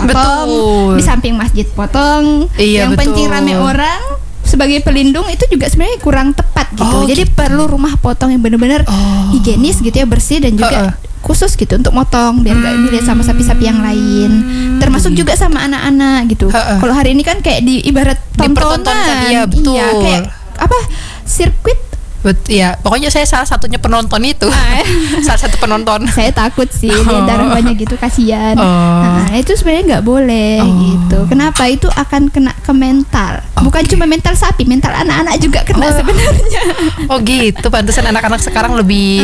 potong. Betul. Di samping masjid potong. Iya, yang penting rame orang. Sebagai pelindung itu juga sebenarnya kurang tepat gitu. Jadi perlu rumah potong yang benar-benar higienis gitu ya, bersih dan juga khusus gitu untuk motong biar gak dilihat sama sapi-sapi yang lain. Termasuk juga sama anak-anak gitu. Kalau hari ini kan kayak di ibarat tontonan. Iya, betul. Iya, kayak apa? Sirkuit. Ya, pokoknya saya salah satunya penonton itu. Salah satu penonton. Saya takut sih lihat darah banyak gitu, kasihan. Nah, itu sebenarnya nggak boleh gitu. Kenapa? Itu akan kena ke mental. Bukan cuma mental sapi, mental anak-anak juga kena sebenarnya. Oh gitu, pantesan anak-anak sekarang lebih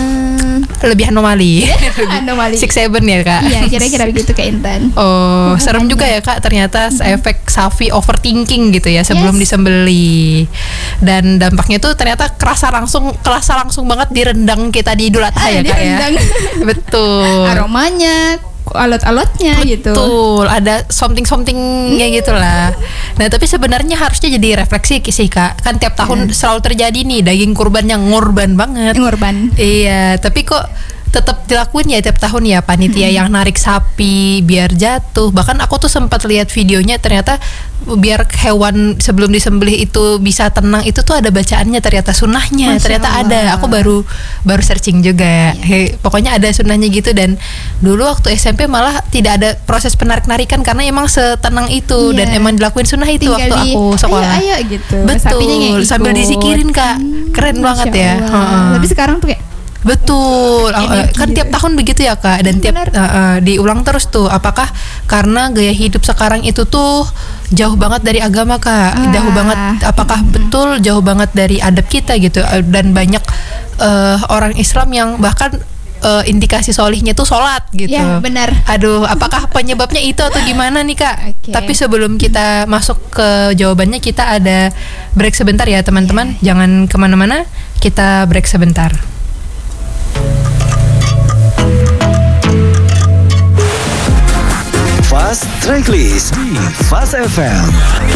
anomali. Anomali. 6-7 ya Kak. Iya, kira-kira begitu Kak Intan. Serem juga ya Kak, ternyata efek sapi overthinking gitu ya sebelum disembeli. Dan dampaknya tuh ternyata kerasa langsung banget di rendang kita di Idul Adha ya Kak ya. Betul. Aromanya, alot-alotnya gitu. Betul, ada something-somethingnya gitulah. Nah, tapi sebenarnya harusnya jadi refleksi sih Kak. Kan tiap tahun selalu terjadi nih daging kurban yang ngorban banget. Ngorban. Iya, tapi kok tetap dilakuin ya tiap tahun ya panitia yang narik sapi biar jatuh. Bahkan aku tuh sempat lihat videonya, ternyata biar hewan sebelum disembelih itu bisa tenang itu tuh ada bacaannya, ternyata sunnahnya. Ternyata ada. Aku baru searching juga. Pokoknya ada sunnahnya gitu. Dan dulu waktu SMP malah tidak ada proses penarik-narikan karena emang setenang itu dan emang dilakuin sunnah itu. Tinggal waktu aku sekolah. Ayo gitu. Betul. Sambil disikirin Kak. Keren banget ya. Tapi sekarang tuh kayak betul, kan tiap tahun begitu ya Kak, dan tiap diulang terus tuh. Apakah karena gaya hidup sekarang itu tuh jauh banget dari agama Kak, jauh banget, apakah betul jauh banget dari adab kita gitu, dan banyak orang Islam yang bahkan indikasi solihnya tuh sholat gitu. Ya benar. Aduh, apakah penyebabnya itu atau gimana nih Kak? Tapi sebelum kita masuk ke jawabannya, kita ada break sebentar ya teman-teman. Jangan kemana-mana, kita break sebentar. Fast Tracklist di Fast FM.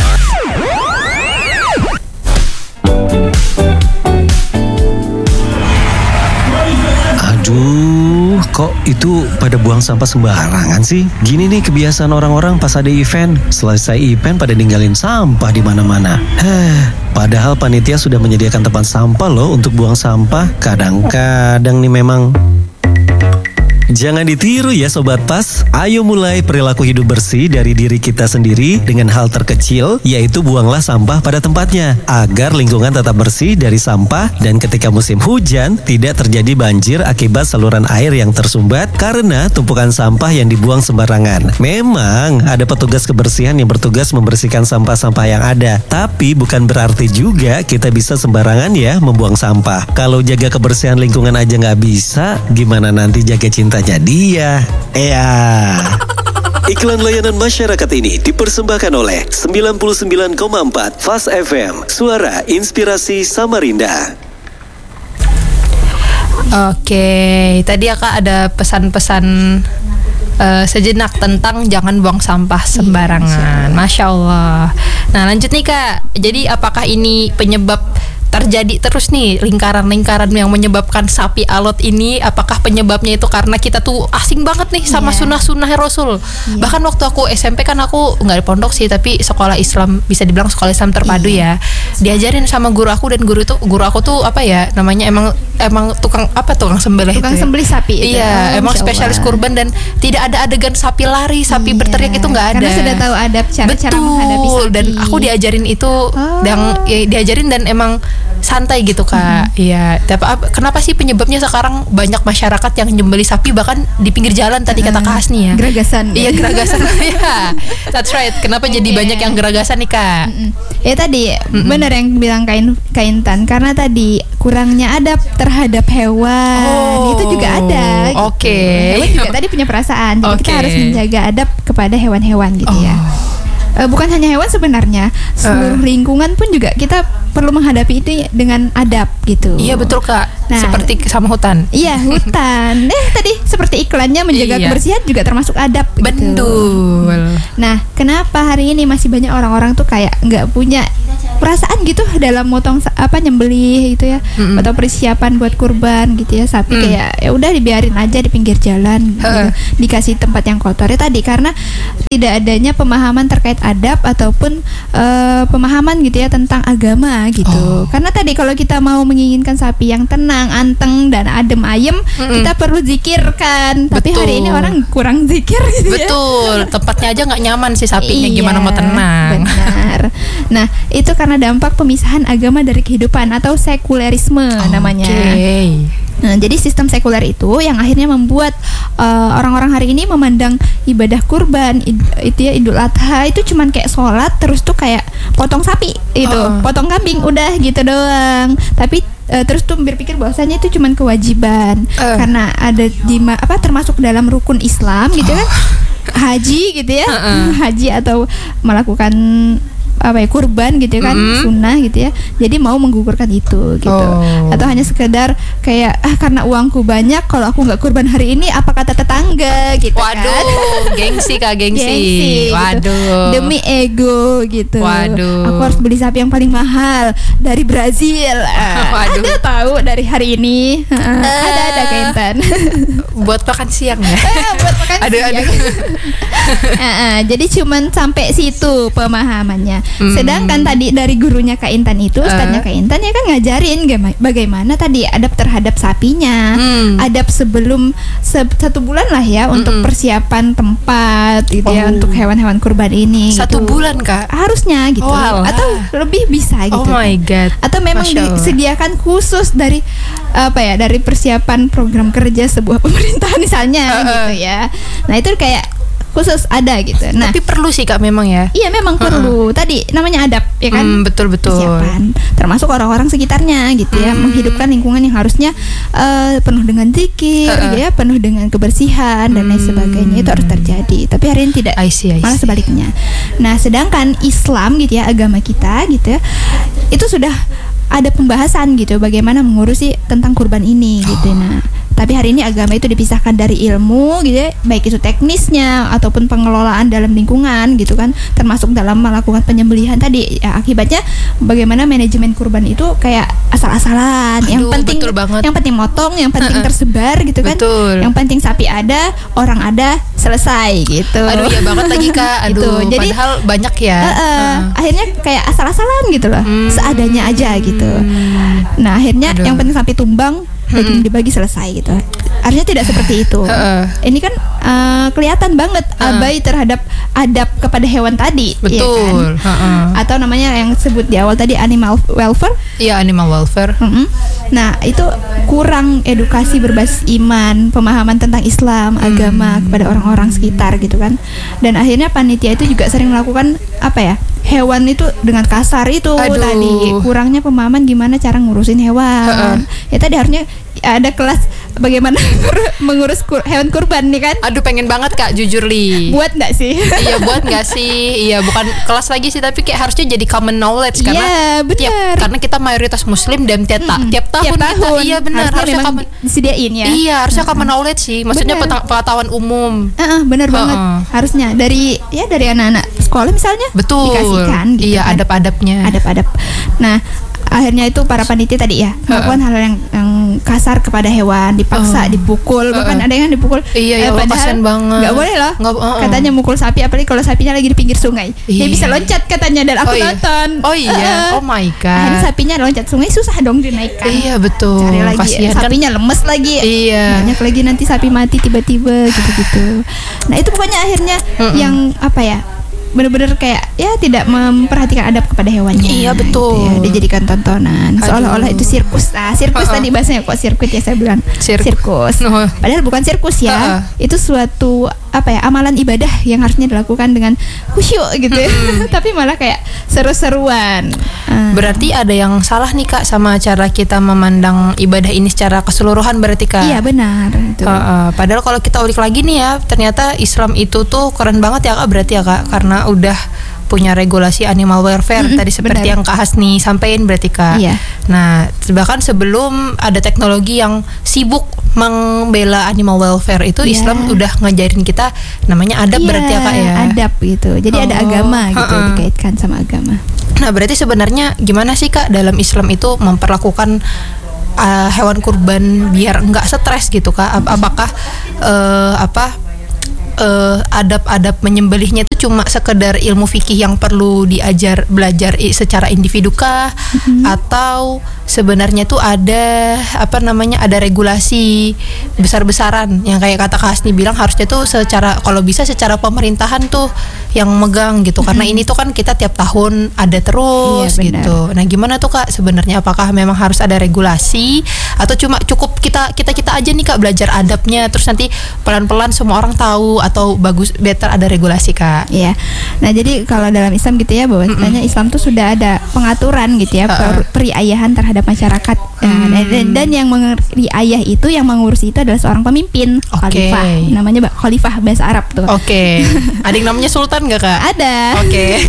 Aduh, kok itu pada buang sampah sembarangan sih? Gini nih kebiasaan orang-orang pas ada event. Selesai event pada ninggalin sampah di mana-mana. Padahal panitia sudah menyediakan tempat sampah loh untuk buang sampah. Kadang-kadang nih memang jangan ditiru ya Sobat Pas. Ayo mulai perilaku hidup bersih dari diri kita sendiri dengan hal terkecil, yaitu buanglah sampah pada tempatnya agar lingkungan tetap bersih dari sampah, dan ketika musim hujan tidak terjadi banjir akibat saluran air yang tersumbat karena tumpukan sampah yang dibuang sembarangan. Memang ada petugas kebersihan yang bertugas membersihkan sampah-sampah yang ada, tapi bukan berarti juga kita bisa sembarangan ya membuang sampah. Kalau jaga kebersihan lingkungan aja nggak bisa, gimana nanti jaga cinta dia? Iklan layanan masyarakat ini dipersembahkan oleh 99,4 Fast FM, suara inspirasi Samarinda. Oke, tadi ya Kak ada pesan-pesan sejenak tentang jangan buang sampah sembarangan. Masya Allah. Nah lanjut nih Kak, jadi apakah ini penyebab terjadi terus nih lingkaran-lingkaran yang menyebabkan sapi alot ini? Apakah penyebabnya itu karena kita tuh asing banget nih sama sunnah-sunnah Rasul? Bahkan waktu aku SMP kan aku nggak di pondok sih, tapi sekolah Islam, bisa dibilang sekolah Islam terpadu ya. Diajarin sama guru aku, dan guru aku tuh apa ya namanya, emang tukang sembelih, tukang itu sembelih sapi itu. Iya, emang spesialis kurban, dan tidak ada adegan sapi lari, sapi berteriak, itu nggak ada. Karena sudah tahu adab cara menghadapi sapi. Dan aku diajarin itu, diajarin dan emang santai gitu Kak. Iya. Kenapa sih penyebabnya sekarang banyak masyarakat yang nyembeli sapi bahkan di pinggir jalan, tadi kata Kak Hasni ya. Geragasan. Iya, geragasan. Iya. That's right. Kenapa jadi banyak yang geragasan nih Kak? Ya tadi benar yang bilang Kak Intan, karena tadi kurangnya adab terhadap hewan. Itu juga ada gitu. Hewan juga tadi punya perasaan. Jadi kita harus menjaga adab kepada hewan-hewan gitu ya. Bukan hanya hewan sebenarnya, seluruh lingkungan pun juga kita perlu menghadapi itu dengan adab gitu. Iya betul Kak. Nah, seperti sama hutan. Iya, hutan. Tadi seperti iklannya, menjaga kebersihan juga termasuk adab gitu. Betul. Nah, kenapa hari ini masih banyak orang-orang tuh kayak nggak punya perasaan gitu dalam motong nyembelih gitu ya, atau persiapan buat kurban gitu ya sapi. Kayak ya udah dibiarin aja di pinggir jalan gitu. Dikasih tempat yang kotor ya tadi, karena tidak adanya pemahaman terkait adab ataupun pemahaman gitu ya tentang agama gitu. Karena tadi kalau kita mau menginginkan sapi yang tenang, anteng dan adem ayem, kita perlu zikir kan. Tapi hari ini orang kurang zikir gitu ya. Betul, tempatnya aja nggak nyaman sih sapinya, gimana mau tenang. Benar. Nah, itu karena dampak pemisahan agama dari kehidupan atau sekulerisme namanya. Nah, jadi sistem sekuler itu yang akhirnya membuat orang-orang hari ini memandang ibadah kurban itu ya Idul Adha itu cuman kayak sholat terus tuh kayak potong sapi itu, potong kambing udah gitu doang. Tapi terus tuh berpikir bahwasanya itu cuman kewajiban karena ada termasuk dalam rukun Islam gitu kan. Haji gitu ya. Haji atau melakukan kurban gitu kan, sunnah gitu ya. Jadi mau menggugurkan itu gitu. Atau hanya sekedar kayak karena uangku banyak, kalau aku nggak kurban hari ini apa kata tetangga gitu. Waduh, gengsi Kak, gengsi. Waduh. Gitu. Demi ego gitu. Waduh. Aku harus beli sapi yang paling mahal dari Brazil. Waduh. Ada tahu dari hari ini. Ada Kaintan. Buat makan siang ya. Buat makan siang. Jadi cuman sampai situ pemahamannya. Sedangkan tadi dari gurunya Kak Intan itu, ustadznya Kak Intan ya kan ngajarin bagaimana tadi adab terhadap sapinya, adab sebelum 1 bulan lah ya untuk persiapan tempat gitu ya untuk hewan-hewan kurban ini. 1 bulan Kak? Harusnya gitu, atau lebih bisa gitu. Oh my god. Atau memang disediakan khusus dari dari persiapan program kerja sebuah pemerintahan misalnya gitu ya. Nah itu kayak khusus ada gitu. Nah, tapi perlu sih Kak memang ya. Iya memang perlu. Tadi namanya adab ya kan. Betul. Persiapan. Termasuk orang-orang sekitarnya gitu ya, menghidupkan lingkungan yang harusnya penuh dengan zikir, ya, penuh dengan kebersihan dan lain sebagainya. Itu harus terjadi. Tapi hari ini tidak. Malah sebaliknya. Nah, sedangkan Islam gitu ya, agama kita gitu ya, itu sudah ada pembahasan gitu bagaimana mengurusi tentang kurban ini gitu. Nah, tapi hari ini agama itu dipisahkan dari ilmu gitu ya, baik itu teknisnya ataupun pengelolaan dalam lingkungan gitu kan, termasuk dalam melakukan penyembelihan tadi ya. Akibatnya bagaimana manajemen kurban itu kayak asal-asalan. Yang penting motong, yang penting tersebar gitu kan. Yang penting sapi ada, orang ada, selesai gitu. Aduh ya banget lagi Kak. Aduh, gitu. Jadi padahal banyak ya. Akhirnya kayak asal-asalan gitu loh. Seadanya aja gitu. Nah, akhirnya yang penting sapi tumbang, dibagi selesai gitu. Artinya tidak seperti itu. Ini kan kelihatan banget abai terhadap adab kepada hewan tadi. Betul. Ya kan? Atau namanya yang sebut di awal tadi animal welfare. Iya, animal welfare. Nah itu kurang edukasi berbasis iman, pemahaman tentang Islam, agama kepada orang-orang sekitar gitu kan. Dan akhirnya panitia itu juga sering melakukan hewan itu dengan kasar itu. Tadi kurangnya pemahaman gimana cara ngurusin hewan. Ya tadi harusnya ada kelas bagaimana mengurus hewan kurban nih kan. Aduh pengen banget Kak, jujur Li. Buat nggak sih? Iya buat nggak sih? Iya bukan kelas lagi sih, tapi kayak harusnya jadi common knowledge karena karena kita mayoritas Muslim dan tiap tahun kita, iya benar harusnya common disediain ya. Iya harusnya common knowledge sih, maksudnya pengetahuan umum. Benar banget. Harusnya dari anak-anak sekolah misalnya. Betul. Dikasihkan. Gitu iya kan. adab-adabnya. Adab-adab. Nah akhirnya itu para panitia tadi ya melakukan hal yang kasar kepada hewan, dipaksa, dipukul, bahkan ada yang dipukul. Iya, kasian banget. Nggak boleh loh. Katanya mukul sapi, apalagi kalau sapinya lagi di pinggir sungai. Dia bisa loncat katanya, dan aku nonton. Oh iya, oh my god. Akhirnya sapinya loncat sungai, susah dong dinaikkan. Iya betul. Cari lagi, kasian, sapinya lemes lagi. Iya. Banyak lagi nanti sapi mati tiba-tiba gitu-gitu. Nah itu pokoknya akhirnya yang benar-benar kayak ya tidak memperhatikan adab kepada hewannya. Iya betul. Gitu ya. Dijadikan tontonan. Seolah-olah itu sirkus. Sirkus tadi bahasanya kok sirkuit ya, saya bilang sirkus. Padahal bukan sirkus ya. Itu suatu amalan ibadah yang harusnya dilakukan dengan khusyuk gitu ya. Tapi malah kayak seru-seruan. Berarti ada yang salah nih Kak sama cara kita memandang ibadah ini secara keseluruhan berarti Kak. Iya benar. Padahal kalau kita ulik lagi nih ya, ternyata Islam itu tuh keren banget ya Kak, berarti ya Kak, karena udah punya regulasi animal welfare tadi seperti yang Kak Hasni sampaikan berarti Kak. Iya. Nah, bahkan sebelum ada teknologi yang sibuk membela animal welfare itu Islam udah ngajarin kita namanya adab berarti ya Kak ya. adab gitu. Jadi ada agama gitu, dikaitkan sama agama. Nah, berarti sebenarnya gimana sih Kak dalam Islam itu memperlakukan hewan kurban biar nggak stres gitu Kak? Apakah adab-adab menyembelihnya itu cuma sekedar ilmu fikih yang perlu belajar secara individu kah? Atau sebenarnya tuh ada ada regulasi besar-besaran yang kayak kata Kak Hasni bilang harusnya tuh kalau bisa secara pemerintahan tuh yang megang gitu, karena ini tuh kan kita tiap tahun ada terus gitu. Nah, gimana tuh Kak sebenarnya, apakah memang harus ada regulasi atau cuma cukup kita aja nih Kak belajar adabnya, terus nanti pelan-pelan semua orang tahu, atau better ada regulasi Kak? Iya. Nah, jadi kalau dalam Islam gitu ya, bahwasanya Islam tuh sudah ada pengaturan gitu ya, periayahan terhadap masyarakat. Dan yang meriayah itu, yang mengurusi itu adalah seorang pemimpin, khalifah. Namanya khalifah bahasa Arab tuh. Ada yang namanya sultan nggak Kak? Ada.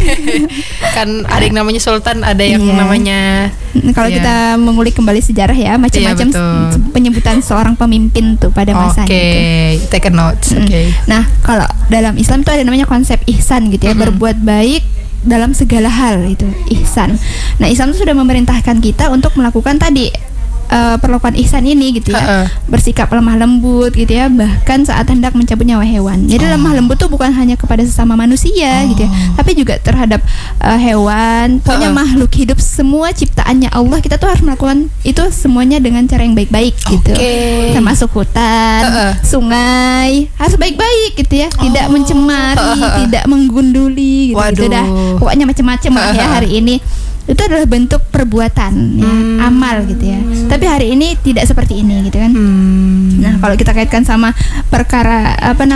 Kan ada yang namanya sultan, ada yang namanya. Kalau kita mengulik kembali sejarah ya, macam-macam penyebutan seorang pemimpin tuh pada masanya. Take a note. Nah, kalau dalam Islam tuh ada namanya konsep ihsan gitu ya, berbuat baik dalam segala hal, itu ihsan. Nah, Islam tuh sudah memerintahkan kita untuk melakukan tadi perlakuan ihsan ini gitu ya, bersikap lemah lembut gitu ya, bahkan saat hendak mencabut nyawa hewan. Jadi lemah lembut tuh bukan hanya kepada sesama manusia gitu ya, tapi juga terhadap hewan, pokoknya makhluk hidup, semua ciptaannya Allah. Kita tuh harus melakukan itu semuanya dengan cara yang baik-baik gitu. Termasuk hutan, sungai, harus baik-baik gitu ya, tidak mencemari, tidak menggunduli gitu, dah pokoknya macam-macam lah ya hari ini. Itu adalah bentuk perbuatan ya, amal gitu ya. Tapi hari ini tidak seperti ini gitu kan. Nah, kalau kita kaitkan sama perkara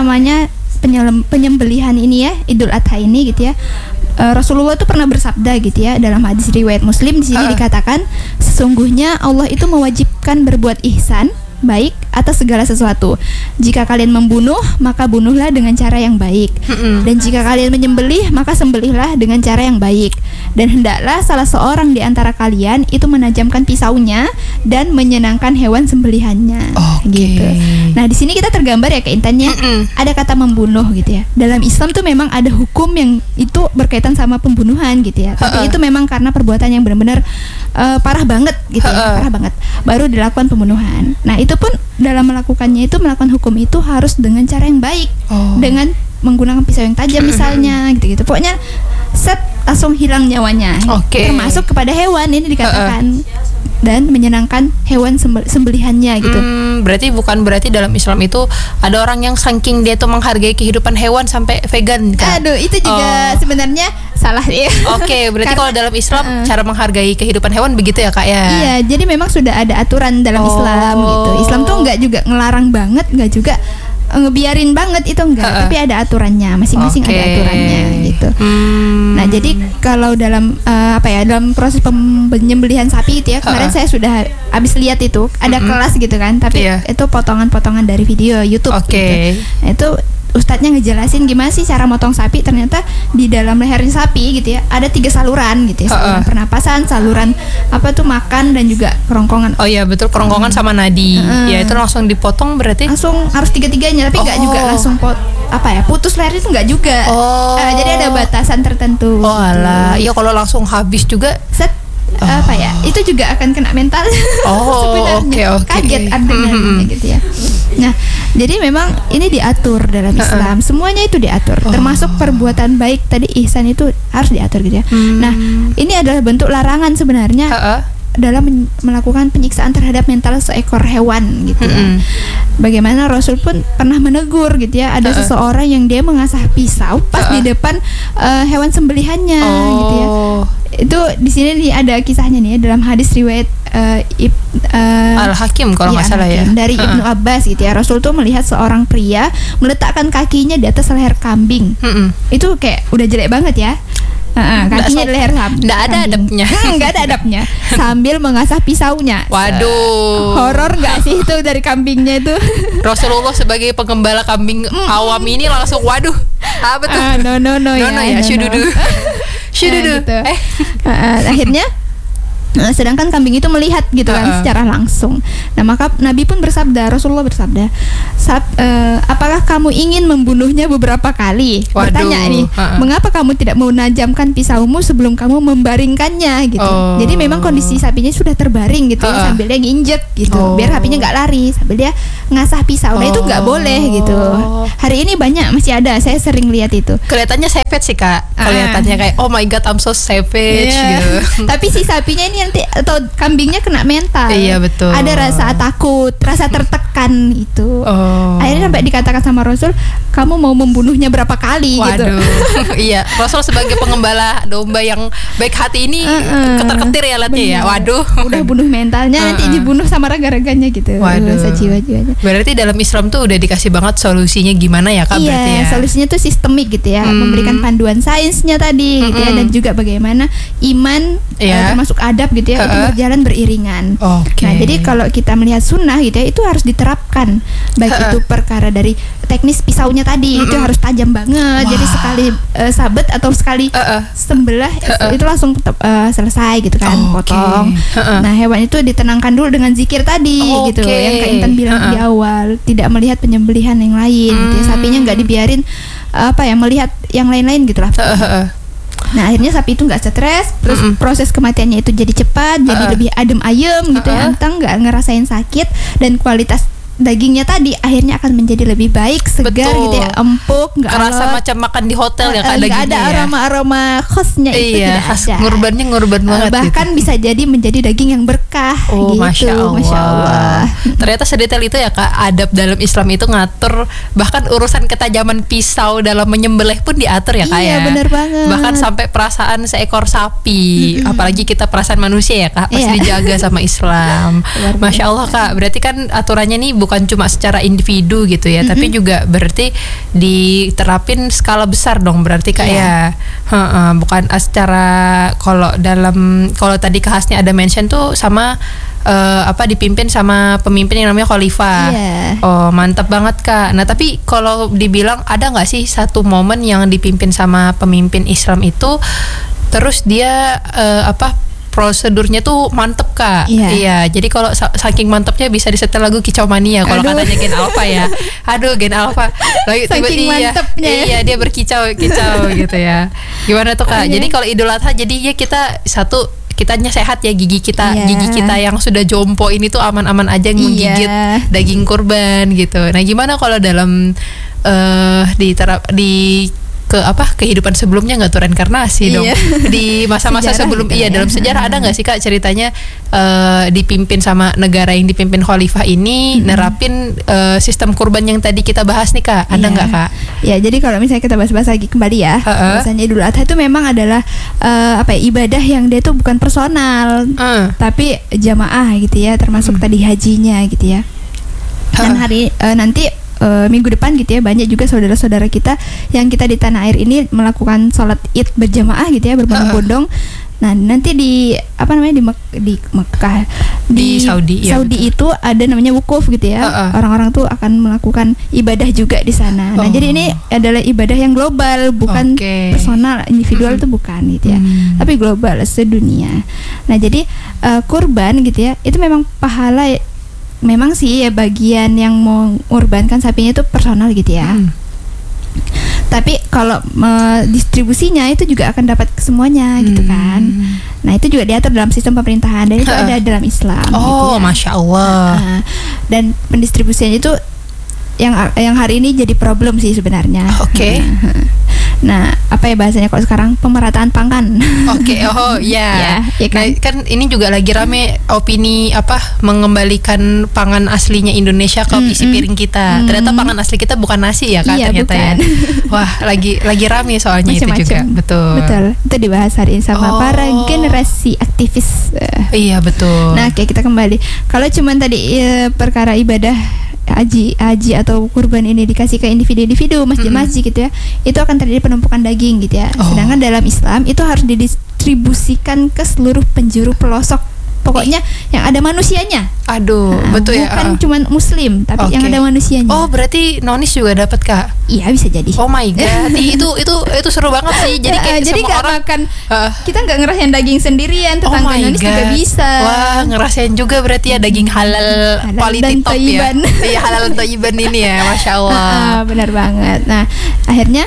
penyembelihan ini ya, Idul Adha ini gitu ya, Rasulullah itu pernah bersabda gitu ya, dalam hadis riwayat Muslim, di sini dikatakan sesungguhnya Allah itu mewajibkan berbuat ihsan, baik atas segala sesuatu. Jika kalian membunuh, maka bunuhlah dengan cara yang baik. Dan jika kalian menyembelih, maka sembelihlah dengan cara yang baik. Dan hendaklah salah seorang di antara kalian itu menajamkan pisaunya dan menyenangkan hewan sembelihannya. Gitu. Nah, di sini kita tergambar ya keintannya, ada kata membunuh gitu ya. Dalam Islam tuh memang ada hukum yang itu berkaitan sama pembunuhan gitu ya. Tapi itu memang karena perbuatan yang benar-benar parah banget gitu ya, parah banget, baru dilakukan pembunuhan. Nah, itu pun dalam melakukannya itu, melakukan hukum itu harus dengan cara yang baik, dengan menggunakan pisau yang tajam misalnya gitu-gitu. Pokoknya langsung hilang nyawanya. Termasuk kepada hewan ini dikatakan, dan menyenangkan hewan sembelihannya gitu. Berarti dalam Islam itu ada orang yang saking dia tuh menghargai kehidupan hewan sampai vegan kan? Aduh, itu juga sebenarnya salah ya. Berarti kalau dalam Islam cara menghargai kehidupan hewan begitu ya Kak ya? Iya, jadi memang sudah ada aturan dalam Islam gitu. Islam tuh nggak juga ngelarang banget, nggak juga ngebiarin banget, itu enggak, tapi ada aturannya, masing-masing ada aturannya gitu. Nah, jadi kalau dalam dalam proses penyembelihan sapi itu ya, kemarin saya sudah habis lihat itu ada kelas gitu kan, tapi itu potongan-potongan dari video YouTube gitu. Nah, itu ustadznya ngejelasin gimana sih cara motong sapi. Ternyata di dalam lehernya sapi gitu ya ada 3 saluran gitu ya, saluran pernapasan, saluran makan, dan juga kerongkongan. Betul, kerongkongan sama nadi. Ya itu langsung dipotong berarti langsung harus 3-tiganya, tapi nggak juga langsung putus leher itu nggak juga. Jadi ada batasan tertentu. Iya, kalau langsung habis juga itu juga akan kena mental. Sebenarnya kaget adrenalin gitu ya. Nah, jadi memang ini diatur dalam Islam, semuanya itu diatur, termasuk perbuatan baik tadi, ihsan itu harus diatur gitu ya. Nah, ini adalah bentuk larangan sebenarnya dalam melakukan penyiksaan terhadap mental seekor hewan gitu ya. Bagaimana Rasul pun pernah menegur gitu ya, ada seseorang yang dia mengasah pisau pas di depan hewan sembelihannya gitu ya. Itu di sini ada kisahnya nih ya, dalam hadis riwayat Al-Hakim kalau nggak salah ya, dari Ibnu Abbas gitu ya. Rasul tuh melihat seorang pria meletakkan kakinya di atas leher kambing. Itu kayak udah jelek banget ya. Kakinya di leher kambing. Nggak ada adabnya. Nggak ada adabnya. Sambil mengasah pisaunya. Waduh. Horor nggak sih itu dari kambingnya itu? Rasulullah sebagai penggembala kambing awam ini langsung waduh. Apa tuh? No ya. Syududu. Gitu. Akhirnya Sedangkan kambing itu melihat gitu kan secara langsung. Nah maka Nabi pun Rasulullah bersabda, apakah kamu ingin membunuhnya beberapa kali? Bertanya nih, mengapa kamu tidak menajamkan pisaumu sebelum kamu membaringkannya gitu. Jadi memang kondisi sapinya sudah terbaring gitu ya, sambil dia nginjek gitu, biar sapinya nggak lari, sambil dia ngasah pisau. Nah itu nggak boleh gitu. Hari ini masih ada, saya sering lihat itu. Kelihatannya savage sih Kak, kelihatannya kayak oh my god I'm so savage gitu. Tapi si sapinya ini nanti atau kambingnya kena mental. Iya betul. Ada rasa takut, rasa tertekan itu. Akhirnya sampai dikatakan sama Rasul, kamu mau membunuhnya berapa kali? Gitu. Iya, Rasul sebagai pengembala domba yang baik hati ini ketar-ketir ya liatnya ya. Waduh. Udah bunuh mentalnya, nanti dibunuh sama raga-raganya gitu. Waduh. Jiwa-jiwanya. Berarti dalam Islam tuh udah dikasih banget solusinya gimana ya Kak? Iya, berarti ya. Solusinya tuh sistemik gitu ya, memberikan panduan sainsnya tadi gitu ya, dan juga bagaimana iman termasuk adab gitu ya, itu berjalan beriringan. Nah jadi kalau kita melihat sunnah gitu ya, itu harus diterapkan, baik itu perkara dari teknis pisaunya tadi itu harus tajam banget. Jadi sekali sabet atau sekali sembelah itu langsung selesai gitu kan, potong. Nah hewan itu ditenangkan dulu dengan zikir tadi gitu, yang Kak Intan bilang di awal, tidak melihat penyembelihan yang lain gitu ya. Sapinya nggak dibiarin melihat yang lain-lain gitu lah. Nah akhirnya sapi itu nggak stres, terus proses kematiannya itu jadi cepat, jadi lebih adem ayem gitu ya, anteng, nggak ngerasain sakit, dan kualitas dagingnya tadi akhirnya akan menjadi lebih baik, segar gitu ya, empuk, nggak kerasa macam makan di hotel ya Kak, nggak ada aroma khasnya itu tidak ada. Ngurban banget bahkan gitu. bisa jadi menjadi daging yang berkah gitu. Masya Allah. Ternyata sedetail itu ya Kak, adab dalam Islam itu ngatur, bahkan urusan ketajaman pisau dalam menyembelih pun diatur ya Kak. Iya benar banget. Bahkan sampai perasaan seekor sapi, apalagi kita perasaan manusia ya Kak, pasti dijaga sama Islam. Masya Allah Kak, berarti kan aturannya nih bukan cuma secara individu gitu ya, tapi juga berarti diterapin skala besar dong berarti Kak ya. Bukan secara, kalau tadi khasnya ada mention tuh sama dipimpin sama pemimpin yang namanya khalifah. Oh mantap banget Kak. Nah tapi kalau dibilang ada nggak sih satu momen yang dipimpin sama pemimpin Islam itu terus dia prosedurnya tuh mantep Kak. Iya. Jadi kalau saking mantepnya bisa disetel lagu Kicau Mania kalau katanya Gen Alpha ya. Gen Alpha. Lagi tiba-tiba dia berkicau gitu ya. Gimana tuh Kak? Jadi kalau Idul Adha jadinya kitanya sehat ya, gigi kita yang sudah jompo ini tuh aman-aman aja menggigit daging kurban gitu. Nah gimana kalau dalam kehidupan sebelumnya nggak tuh reinkarnasi dong di masa-masa sebelum dalam sejarah ada nggak sih Kak ceritanya dipimpin sama negara yang dipimpin khalifah ini nerapin sistem kurban yang tadi kita bahas nih Kak, ada nggak Kak? Ya jadi kalau misalnya kita bahas lagi kembali ya, bahasanya Idul Adha itu memang adalah ibadah yang dia tuh bukan personal tapi jamaah gitu ya, termasuk tadi hajinya gitu ya. Dan hari nanti minggu depan gitu ya, banyak juga saudara-saudara kita yang kita di tanah air ini melakukan sholat id berjamaah gitu ya, berbondong-bondong. Nah nanti di Mekah, di Saudi itu ada namanya wukuf gitu ya. Orang-orang tuh akan melakukan ibadah juga di sana. Nah jadi ini adalah ibadah yang global, bukan personal, individual tuh bukan gitu ya, tapi global sedunia. Nah jadi kurban gitu ya, itu memang pahala. Memang sih ya bagian yang mengorbankan sapinya itu personal gitu ya. Tapi kalau distribusinya itu juga akan dapat semuanya gitu kan. Nah itu juga diatur dalam sistem pemerintahan dan itu ada dalam Islam. Gitu ya. Masya Allah. Dan pendistribusiannya itu yang hari ini jadi problem sih sebenarnya. Nah, apa ya bahasanya kalau sekarang, pemerataan pangan. Ya kan? Nah, kan ini juga lagi rame opini mengembalikan pangan aslinya Indonesia ke isi piring kita. Ternyata pangan asli kita bukan nasi ya Kak, ternyata bukan. Ya. Wah, lagi rame soalnya itu juga. Betul. Itu dibahas hari ini sama para generasi aktivis. Iya, betul. Nah, oke, kita kembali. Kalau cuman tadi perkara ibadah haji atau kurban ini dikasih ke individu-individu, masjid-masjid gitu ya, itu akan terjadi penumpukan daging gitu ya. Sedangkan dalam Islam itu harus didistribusikan ke seluruh penjuru pelosok Pokoknya yang ada manusianya. Aduh, betul ya. Bukan cuma muslim, tapi yang ada manusianya. Oh, berarti nonis juga dapat, Kak? Iya, bisa jadi. Oh my god. itu seru banget sih. Jadi kayak semua orang makan, kita nggak ngerasain daging sendirian, tetangga nonis juga bisa. Wah, ngerasain juga berarti ya daging halal quality top ya. Iya, halal thayyiban ini ya, Masya Allah. Benar banget. Nah, akhirnya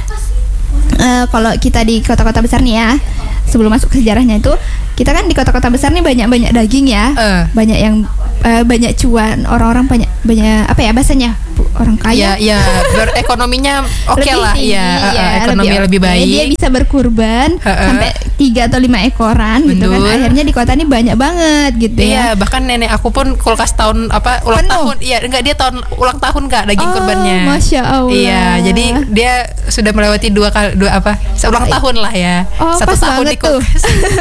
kalau kita di kota-kota besar nih ya, sebelum masuk ke sejarahnya itu, kita kan di kota-kota besar nih banyak daging ya, banyak yang banyak cuan, orang-orang banyak apa ya bahasanya, orang kaya. Ya, berekonominya oke lah, ya, ekonomi lebih baik. Dia bisa berkurban sampai 3 atau 5 ekoran gitu kan. Akhirnya di kota ini banyak banget gitu ya. Iya, bahkan nenek aku pun kulkas tahun ulang tahun. Iya, enggak, dia tahun ulang tahun Kak daging kurbannya. Masya Allah. Iya, jadi dia sudah melewati ulang tahun lah ya. Satu tahun di kulkas.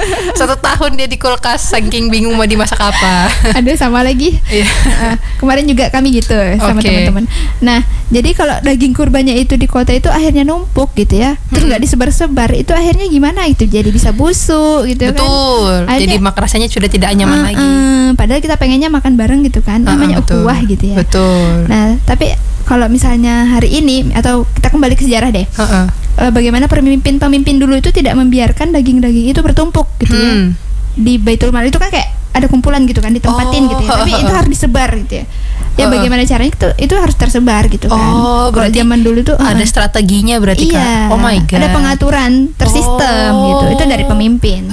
1 tahun dia di kulkas saking bingung mau dimasak apa. Aduh, sama lagi. Iya. Kemarin juga kami gitu sama teman-teman. Nah, jadi kalau daging kurbannya itu di kota itu akhirnya numpuk gitu ya, terus nggak disebar-sebar, itu akhirnya gimana itu, jadi bisa busuk gitu. Betul. Kan. Jadi rasanya sudah tidak nyaman lagi. Padahal kita pengennya makan bareng gitu kan, namanya ukhuwah gitu ya. Betul. Nah, tapi kalau misalnya hari ini, atau kita kembali ke sejarah deh, bagaimana pemimpin dulu itu tidak membiarkan daging-daging itu bertumpuk gitu ya. Di Baitul Mal itu kan kayak ada kumpulan gitu kan, ditempatin gitu ya, tapi itu harus disebar gitu ya. Ya bagaimana caranya itu harus tersebar gitu kan. Kalau zaman dulu tuh ada strateginya berarti kan. Oh my god. Ada pengaturan tersistem gitu. Itu dari pemimpin.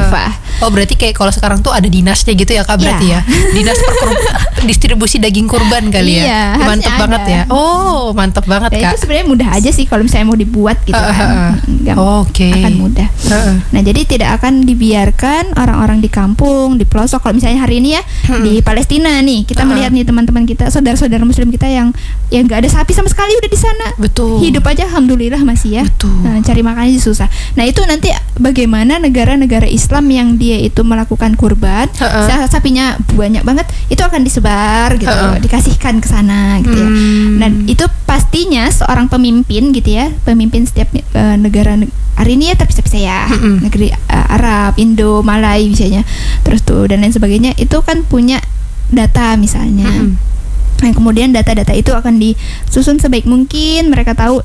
Oh, berarti kayak kalau sekarang tuh ada dinasnya gitu ya Kak, berarti ya. Dinas distribusi daging kurban kali ya. Mantap banget ya. Oh, mantap banget Kak. Itu sebenarnya mudah aja sih kalau misalnya mau dibuat gitu kan. Akan mudah. Nah, jadi tidak akan dibiarkan orang-orang di kampung, di pelosok. Kalau misalnya hari ini ya di Palestina nih, kita melihat nih teman-teman kita, saudara-saudara muslim kita yang nggak ada sapi sama sekali udah di sana. Betul. Hidup aja alhamdulillah masih ya. Betul. Nah, cari makannya susah. Nah, itu nanti bagaimana negara-negara Islam yang dia itu melakukan kurban, sapinya banyak banget, itu akan disebar gitu, dikasihkan ke sana gitu ya. Dan itu pastinya seorang pemimpin gitu ya, pemimpin setiap negara hari ini ya terpisah-pisah ya, negeri Arab, Indo, Malay misalnya, terus tuh dan lain sebagainya, itu kan punya data misalnya. Nah, kemudian data-data itu akan disusun sebaik mungkin. Mereka tahu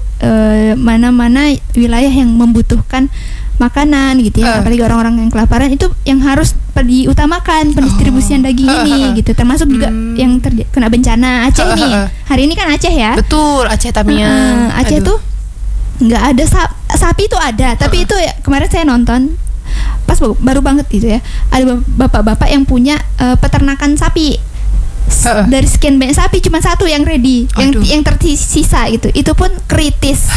mana-mana wilayah yang membutuhkan makanan gitu ya. Apalagi orang-orang yang kelaparan, itu yang harus diutamakan pendistribusian daging ini gitu. Termasuk juga yang kena bencana Aceh nih. Hari ini kan Aceh ya. Betul, Aceh Tamiang. Aceh tuh nggak ada sapi itu ada, tapi itu ya, kemarin saya nonton pas baru banget gitu ya. Ada bapak-bapak yang punya peternakan sapi. Dari sekian banyak sapi cuma satu yang ready, yang tersisa gitu. Itu pun kritis,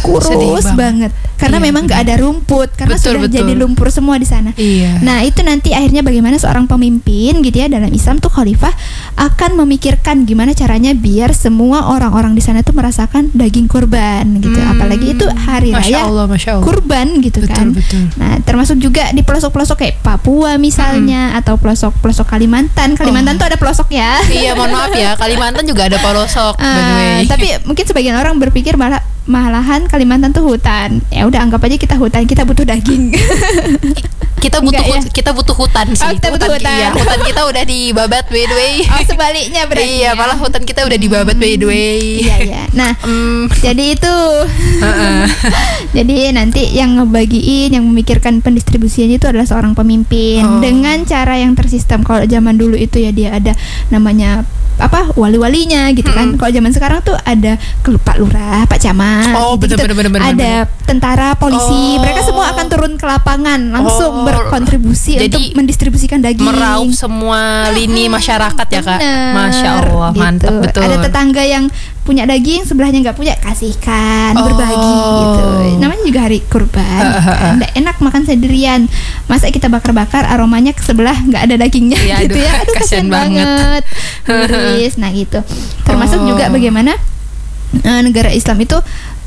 kurus banget karena memang nggak ada rumput, karena sudah jadi lumpur semua di sana. Nah, itu nanti akhirnya bagaimana seorang pemimpin gitu ya dalam Islam tuh, khalifah akan memikirkan gimana caranya biar semua orang-orang di sana tuh merasakan daging kurban gitu. Apalagi itu hari raya Masya Allah. Kurban gitu kan. Nah, termasuk juga di pelosok-pelosok kayak Papua misalnya, atau pelosok-pelosok Kalimantan tuh ada pelosok ya. Iya, mohon maaf ya, Kalimantan juga ada pelosok. Tapi mungkin sebagian orang berpikir malahan Kalimantan tuh hutan. Ya udah, anggap aja kita hutan, kita butuh daging. Kita butuh hutan sih. Kita butuh hutan. Iya, hutan kita udah dibabat by the way. Sebaliknya berarti. Iya, malah hutan kita udah dibabat by the way. Iya. Nah, jadi itu. Jadi nanti yang ngebagiin, yang memikirkan pendistribusiannya itu adalah seorang pemimpin dengan cara yang tersistem. Kalau zaman dulu itu ya dia ada namanya wali-walinya gitu kan. Kalau zaman sekarang tuh ada Pak Lurah, Pak Camat. Bener. Ada tentara, polisi. Mereka semua akan turun ke lapangan langsung berkontribusi untuk mendistribusikan daging. Meraup semua lini masyarakat ya Kak. Masya Allah, gitu. Mantap betul. Ada tetangga yang punya daging, sebelahnya nggak punya, kasihkan, berbagi gitu. Namanya juga hari kurban. Nggak enak makan sendirian. Masa kita bakar-bakar, aromanya ke sebelah nggak ada dagingnya gitu ya. Aduh, kasian banget. Nah gitu. Termasuk juga bagaimana negara Islam itu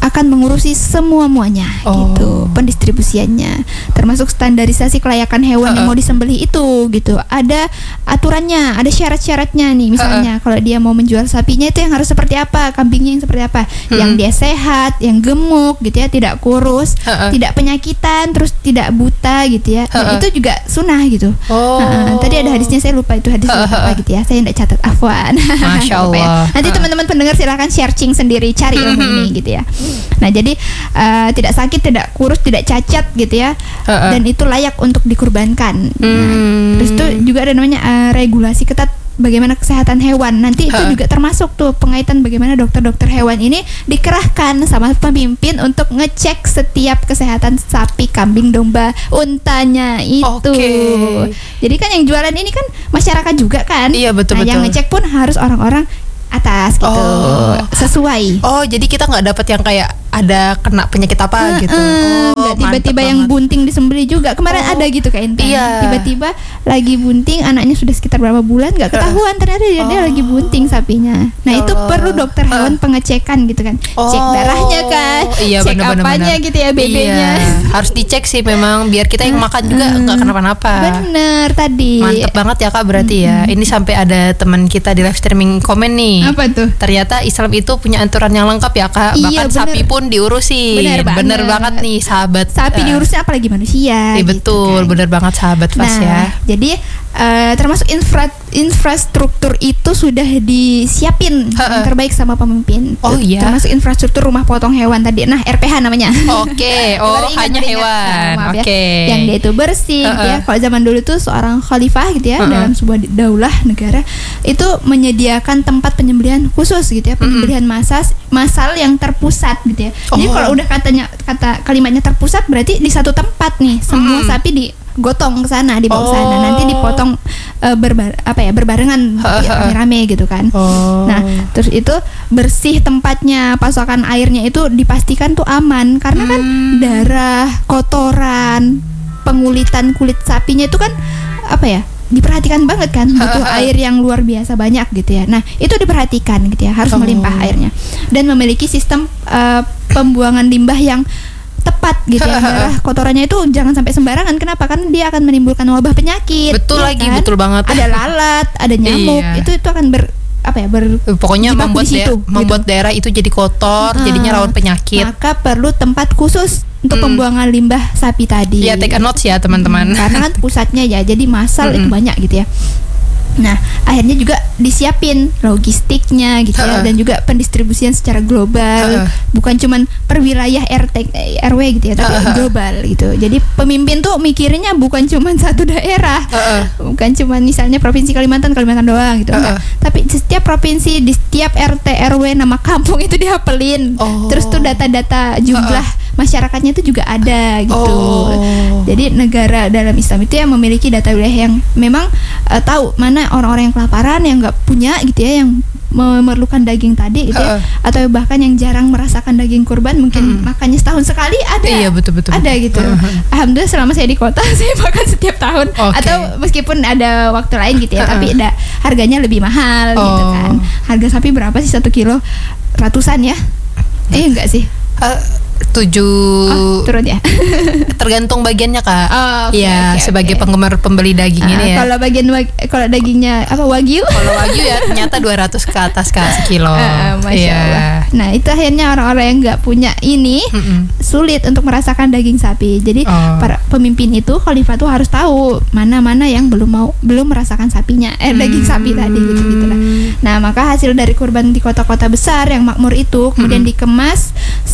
akan mengurusi semua-muanya gitu, pendistribusiannya, termasuk standarisasi kelayakan hewan yang mau disembelih itu gitu. Ada aturannya, ada syarat-syaratnya nih. Misalnya kalau dia mau menjual sapinya itu yang harus seperti apa, kambingnya yang seperti apa, yang dia sehat, yang gemuk gitu ya, tidak kurus, tidak penyakitan, terus tidak buta gitu ya. Dan itu juga sunnah gitu. Tadi ada hadisnya, saya lupa itu hadisnya apa gitu ya. Saya tidak catat, afwan. Masya Allah. Nanti teman-teman pendengar silakan searching sendiri, cari ilmu ini gitu ya. Nah jadi tidak sakit, tidak kurus, tidak cacat gitu ya, dan itu layak untuk dikurbankan. Terus itu juga ada namanya regulasi ketat bagaimana kesehatan hewan. Nanti itu juga termasuk tuh pengaitan bagaimana dokter-dokter hewan ini dikerahkan sama pemimpin untuk ngecek setiap kesehatan sapi, kambing, domba, untanya itu. Jadi kan yang jualan ini kan masyarakat juga kan. Iya betul. Nah yang ngecek pun harus orang-orang atas gitu, sesuai. Jadi kita nggak dapat yang kayak ada kena penyakit apa gitu. Nggak tiba-tiba yang bunting disembelih juga. Kemarin ada gitu kayak Intan. Tiba-tiba lagi bunting, anaknya sudah sekitar berapa bulan nggak ketahuan, ternyata dia lagi bunting sapinya. Nah itu perlu dokter hewan pengecekan gitu kan, cek darahnya kan, cek apanya gitu ya, BB-nya. Harus dicek sih memang biar kita yang makan juga nggak kenapa-napa. Bener tadi. Mantep banget ya Kak berarti ya. Ini sampai ada teman kita di live streaming komen nih. Apa tuh? Ternyata Islam itu punya aturan yang lengkap ya Kak. Bahkan sapi pun diurusin. Bener banget nih sahabat. Sapi diurusin apalagi manusia. Betul, kan. bener banget sahabat Fas ya. Jadi termasuk infrastruktur itu sudah disiapin yang terbaik sama pemimpin. Termasuk infrastruktur rumah potong hewan tadi. Nah RPH namanya. Hanya hewan. Yang dia itu bersih gitu ya. Kalau zaman dulu tuh seorang khalifah gitu ya, dalam sebuah daulah negara itu menyediakan tempat penyembelihan khusus gitu ya, penyembelihan massal yang terpusat gitu ya. Jadi kalau udah kata kalimatnya terpusat berarti di satu tempat nih semua sapi digotong ke sana, dibawa ke sana, nanti dipotong berbarengan rame-rame gitu kan. Nah, terus itu bersih tempatnya, pasokan airnya itu dipastikan tuh aman karena kan darah, kotoran, pengulitan kulit sapinya itu kan diperhatikan banget kan, butuh air yang luar biasa banyak gitu ya. Nah itu diperhatikan gitu ya, harus melimpah airnya dan memiliki sistem pembuangan limbah yang tepat gitu ya. Darah kotorannya itu jangan sampai sembarangan. Kenapa? Kan dia akan menimbulkan wabah penyakit. Betul lagi, kan? Betul banget. Ada lalat, ada nyamuk, itu akan pokoknya membuat daerah itu jadi kotor, jadinya rawan penyakit. Maka perlu tempat khusus untuk pembuangan limbah sapi tadi. Ya take a notes ya teman-teman. Karena kan pusatnya ya, jadi massal itu banyak gitu ya. Nah, akhirnya juga disiapin logistiknya gitu ya, dan juga pendistribusian secara global, bukan cuman per wilayah RT RW gitu ya, tapi global gitu. Jadi pemimpin tuh mikirnya bukan cuman satu daerah, bukan cuman misalnya provinsi Kalimantan doang gitu, enggak. Tapi setiap provinsi, di setiap RT RW nama kampung itu dihafalin. Terus tuh data-data jumlah masyarakatnya itu juga ada gitu. Jadi negara dalam Islam itu yang memiliki data wilayah yang memang tahu mana orang-orang yang kelaparan, yang nggak punya gitu ya, yang memerlukan daging tadi gitu ya, atau bahkan yang jarang merasakan daging kurban, mungkin makannya setahun sekali ada. Iya betul. Ada gitu. Alhamdulillah selama saya di kota saya makan setiap tahun, atau meskipun ada waktu lain gitu ya, tapi harganya lebih mahal gitu kan. Harga sapi berapa sih 1 kilo? Ratusan ya? Enggak sih. 7 turun ya. Tergantung bagiannya Kak. Sebagai okay. penggemar pembeli daging ini ya. Kalau dagingnya wagyu? Kalau wagyu ya ternyata 200 ke atas Kak sekilo. Masya Allah. Nah itu akhirnya orang-orang yang nggak punya ini sulit untuk merasakan daging sapi. Jadi para pemimpin itu, khalifah tuh harus tahu mana-mana yang belum merasakan sapinya, daging sapi tadi gitu lah. Nah maka hasil dari kurban di kota-kota besar yang makmur itu kemudian dikemas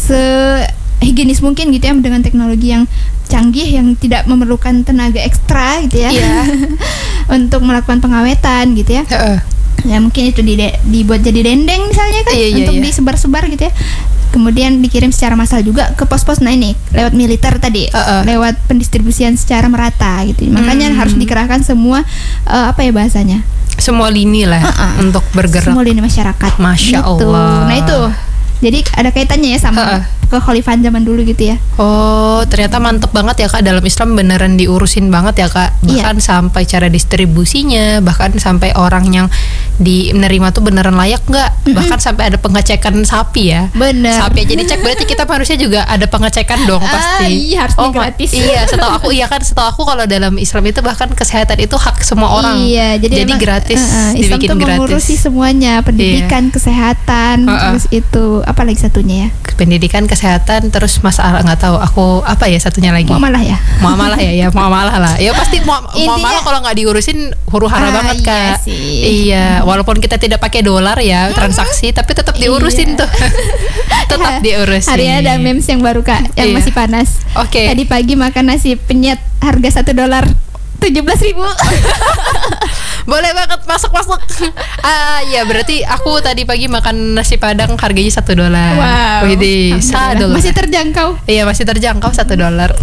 higienis mungkin gitu ya, dengan teknologi yang canggih yang tidak memerlukan tenaga ekstra gitu ya, untuk melakukan pengawetan gitu ya. Ya mungkin itu dibuat jadi dendeng misalnya kan, untuk disebar-sebar gitu ya. Kemudian dikirim secara massal juga ke pos-pos. Nah ini lewat militer tadi, lewat pendistribusian secara merata gitu. Makanya harus dikerahkan semua bahasanya, semua lini lah untuk bergerak, semua lini masyarakat. Masya gitu. Allah. Nah itu jadi ada kaitannya ya sama kekhalifahan zaman dulu gitu ya. Oh, ternyata mantep banget ya Kak, dalam Islam beneran diurusin banget ya Kak. Bahkan sampai cara distribusinya, bahkan sampai orang yang menerima tuh beneran layak nggak, bahkan sampai ada pengecekan sapi ya. Bener. Sapi aja dicek, berarti kita manusia juga ada pengecekan dong pasti. Iya, harusnya gratis. Iya, setahu aku kalau dalam Islam itu bahkan kesehatan itu hak semua orang. Iya, jadi gratis. Islam tuh mengurusi semuanya, pendidikan, kesehatan, terus itu apa lagi satunya ya? Pendidikan, kesehatan, terus masalah nggak tahu aku apa ya satunya lagi. Muamalah ya. Muamalah lah. Ya pasti muamalah kalau nggak diurusin huru-hara banget Kak. Iya, walaupun kita tidak pakai dolar ya transaksi, tapi tetap diurusin tuh. Tetap diurusin. Hari ini ada memes yang baru Kak, yang masih panas. Oke. Tadi pagi makan nasi penyet harga $1 17.000. Boleh banget, masuk. Ya berarti aku tadi pagi makan nasi padang harganya $1. Wow. Widih, $1. Masih terjangkau. Iya, masih terjangkau $1.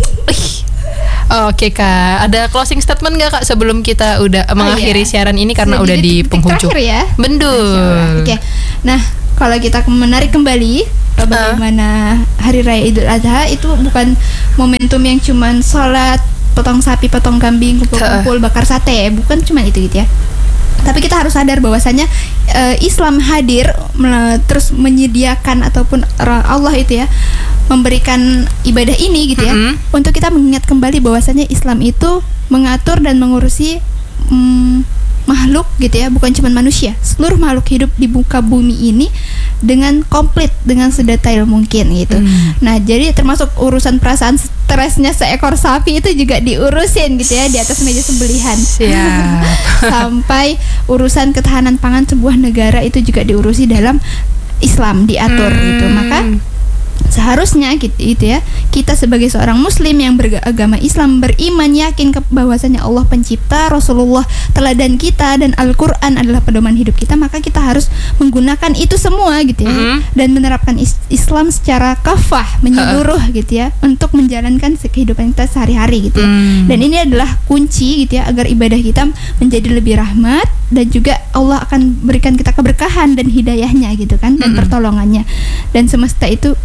Oke Kak, ada closing statement nggak Kak sebelum kita udah mengakhiri siaran ini karena udah di penghujung? Terakhir ya. Betul. Oke. Nah, kalau kita menarik kembali bagaimana Hari Raya Idul Adha itu bukan momentum yang cuman sholat, potong sapi, potong kambing, kumpul-kumpul, bakar sate, bukan cuma itu gitu ya. Tapi kita harus sadar bahwasanya Islam hadir terus menyediakan ataupun Allah itu ya memberikan ibadah ini gitu ya, untuk kita mengingat kembali bahwasanya Islam itu mengatur dan mengurusi makhluk gitu ya, bukan cuma manusia, seluruh makhluk hidup di muka bumi ini dengan komplit, dengan sedetail mungkin gitu. Nah, jadi termasuk urusan perasaan stresnya seekor sapi itu juga diurusin gitu ya di atas meja sembelihan. Sampai urusan ketahanan pangan sebuah negara itu juga diurusi dalam Islam, diatur gitu. Maka seharusnya gitu ya, kita sebagai seorang muslim yang beragama Islam, beriman, yakin bahwasanya Allah pencipta, Rasulullah teladan kita, dan Al-Quran adalah pedoman hidup kita, maka kita harus menggunakan itu semua gitu ya, dan menerapkan Islam secara kafah, menyeluruh gitu ya, untuk menjalankan kehidupan kita sehari-hari gitu ya. Dan ini adalah kunci gitu ya, agar ibadah kita menjadi lebih rahmat, dan juga Allah akan berikan kita keberkahan dan hidayahnya gitu kan, dan pertolongannya, dan semesta itu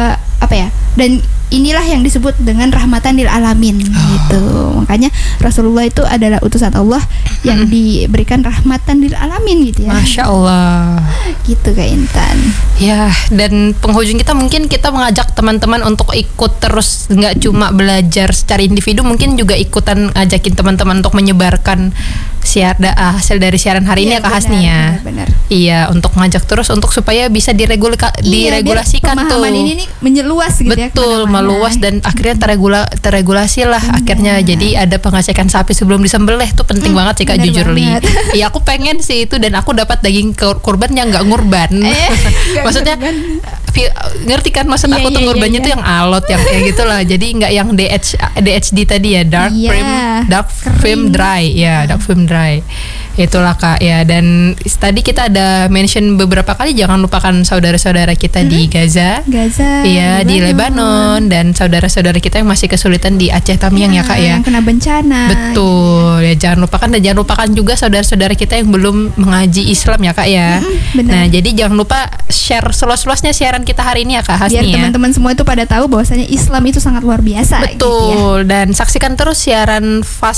dan inilah yang disebut dengan rahmatan lil alamin gitu. Makanya Rasulullah itu adalah utusan Allah yang diberikan rahmatan lil alamin gitu ya. Masya Allah. Gitu Kak Intan. Ya, dan penghujung kita mungkin kita mengajak teman-teman untuk ikut terus, nggak cuma belajar secara individu, mungkin juga ikutan ngajakin teman-teman untuk menyebarkan hasil dari siaran hari ini ya Kak Hasni ya. Benar. Iya, untuk ngajak terus untuk supaya bisa diregulasikan tuh. Pemahaman ini nih menyeluas gitu. Betul, meluas dan akhirnya terregulasi lah akhirnya. Jadi ada pengecekan sapi sebelum disembelih tuh penting banget sih Kak, jujur Li. Iya, aku pengen sih itu, dan aku dapat daging kurban yang nggak ngurban. Maksudnya ngerti kan maksud aku tuh ngurbannya tuh yang alot, yang kayak gitulah. Jadi nggak yang DHD tadi ya, dark film dry ya, dark film dry. Itulah Kak ya. Dan tadi kita ada mention beberapa kali, jangan lupakan saudara-saudara kita di Gaza, iya, di Lebanon, dan saudara-saudara kita yang masih kesulitan di Aceh Tamiang ya Kak ya, yang kena bencana. Betul ya, jangan lupakan, dan jangan lupakan juga saudara-saudara kita yang belum mengaji Islam ya Kak ya. Nah, jadi jangan lupa share seluas-luasnya siaran kita hari ini ya Kak Hasni, biar teman-teman semua itu pada tahu bahwasanya Islam itu sangat luar biasa. Betul gitu ya. Dan saksikan terus siaran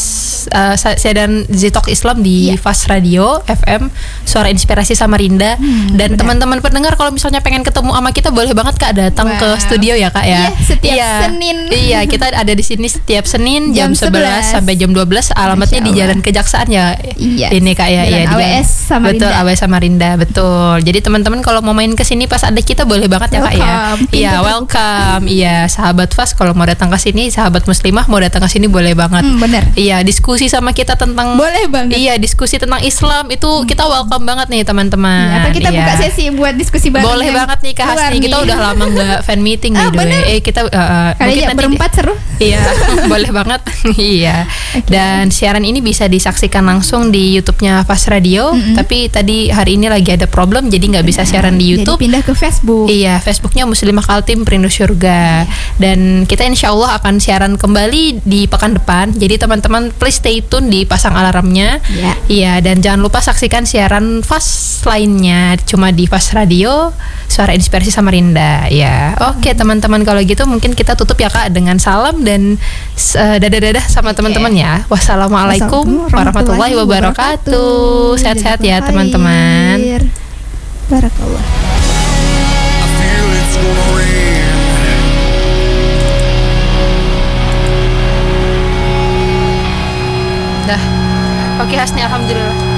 siaran Zitok Islam di Fast Radio FM Suara Inspirasi Samarinda. Dan teman-teman pendengar kalau misalnya pengen ketemu sama kita, boleh banget Kak datang ke studio ya Kak ya. Setiap Senin. Iya, kita ada di sini setiap Senin jam 11 sampai jam 12. Alamatnya di Jalan Kejaksaan ya. Ini Kak ya. Iya, AWS Samarinda. Betul, AWS Samarinda. Betul. Jadi teman-teman kalau mau main ke sini pas ada kita, boleh banget ya Kak ya. Iya, welcome. Iya, sahabat Fast kalau mau datang ke sini, sahabat muslimah mau datang ke sini boleh banget. Bener. Iya, diskusi sama kita tentang, boleh banget. Iya, diskusi tentang Islam itu kita welcome banget nih teman-teman. Apa kita buka sesi buat diskusi bareng? Boleh banget nih Kak Hasni. Kita udah lama nggak fan meeting nih dulu. Kita kalian berempat seru. Iya, boleh banget. Iya. Dan siaran ini bisa disaksikan langsung di YouTube-nya Fast Radio. Tapi tadi hari ini lagi ada problem, jadi nggak bisa siaran di YouTube. Jadi pindah ke Facebook. Iya, Facebooknya Muslimah Kaltim Perindu Surga. Dan kita insya Allah akan siaran kembali di pekan depan. Jadi teman-teman please stay tune, dipasang alarmnya. Iya, dan jangan lupa saksikan siaran Fast lainnya cuma di Fast Radio, Suara Inspirasi Samarinda. Ya, oke teman-teman, kalau gitu mungkin kita tutup ya Kak dengan salam dan dadah-dadah sama teman-teman ya. Wassalamualaikum warahmatullahi wabarakatuh. Sehat-sehat ya teman-teman. Barakallah. Dah. Oke Hasni, alhamdulillah.